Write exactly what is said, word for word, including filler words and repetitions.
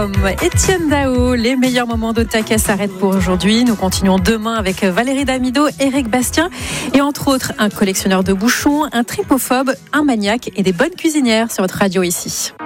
album. Étienne Dao, les meilleurs moments d'Otaka s'arrêtent pour aujourd'hui. Nous continuons demain avec Valérie Damido, Éric Bastien et entre autres un collectionneur de bouchons, un tripophobe, un maniaque et des bonnes cuisinières sur votre radio ici.